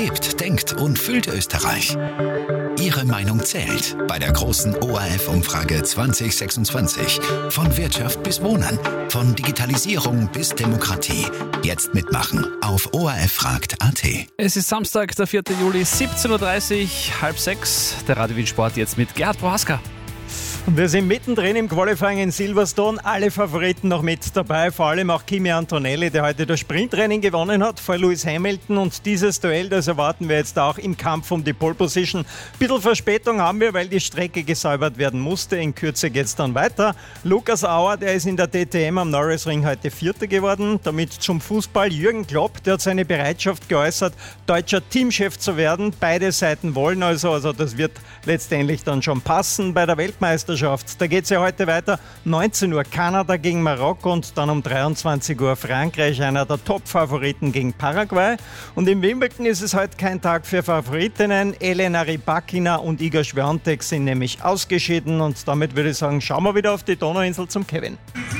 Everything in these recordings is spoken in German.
Lebt, denkt und fühlt Österreich. Ihre Meinung zählt bei der großen ORF-Umfrage 2026. Von Wirtschaft bis Wohnen, von Digitalisierung bis Demokratie. Jetzt mitmachen auf orffragt.at. Es ist Samstag, der 4. Juli, 17.30 Uhr, 5:30. Der Radio Wien Sport jetzt mit Gerhard Prohaska. Und wir sind mittendrin im Qualifying in Silverstone. Alle Favoriten noch mit dabei, vor allem auch Kimi Antonelli, der heute das Sprinttraining gewonnen hat vor Lewis Hamilton. Und dieses Duell, das erwarten wir jetzt auch im Kampf um die Pole Position. Ein bisschen Verspätung haben wir, weil die Strecke gesäubert werden musste. In Kürze geht es dann weiter. Lukas Auer, der ist in der DTM am Norrisring heute Vierter geworden. Damit zum Fußball. Jürgen Klopp, der hat seine Bereitschaft geäußert, deutscher Teamchef zu werden. Beide Seiten wollen also das wird letztendlich dann schon passen bei der Weltmeisterschaft. Da geht es ja heute weiter. 19 Uhr Kanada gegen Marokko und dann um 23 Uhr Frankreich, einer der Top-Favoriten gegen Paraguay. Und im Wimbledon ist es heute kein Tag für Favoritinnen. Elena Rybakina und Iga Swiatek sind nämlich ausgeschieden. Und damit würde ich sagen, schauen wir wieder auf die Donauinsel zum Kevin.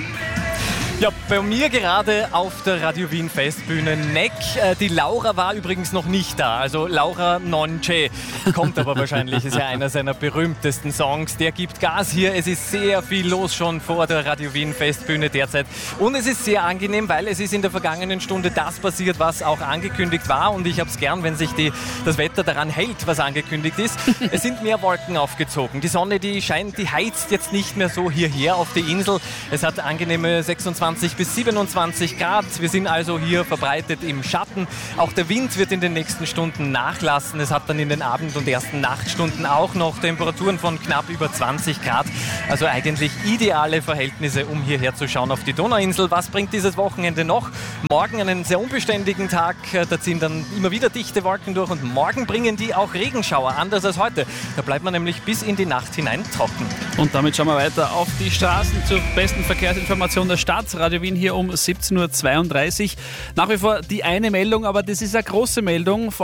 Ja, bei mir gerade auf der Radio Wien Festbühne Neck. Die Laura war übrigens noch nicht da, also Laura Nonce kommt aber wahrscheinlich, ist ja einer seiner berühmtesten Songs. Der gibt Gas hier, es ist sehr viel los schon vor der Radio Wien Festbühne derzeit und es ist sehr angenehm, weil es ist in der vergangenen Stunde das passiert, was auch angekündigt war und ich habe es gern, wenn sich das Wetter daran hält, was angekündigt ist. Es sind mehr Wolken aufgezogen, die Sonne, die scheint, die heizt jetzt nicht mehr so hierher auf die Insel. Es hat angenehme 26 bis 27 Grad. Wir sind also hier verbreitet im Schatten. Auch der Wind wird in den nächsten Stunden nachlassen. Es hat dann in den Abend- und ersten Nachtstunden auch noch Temperaturen von knapp über 20 Grad. Also eigentlich ideale Verhältnisse, um hierher zu schauen auf die Donauinsel. Was bringt dieses Wochenende noch? Morgen einen sehr unbeständigen Tag. Da ziehen dann immer wieder dichte Wolken durch und morgen bringen die auch Regenschauer, anders als heute. Da bleibt man nämlich bis in die Nacht hinein trocken. Und damit schauen wir weiter auf die Straßen zur besten Verkehrsinformation der Stadt. Radio Wien hier um 17.32 Uhr. Nach wie vor die eine Meldung, aber das ist eine große Meldung.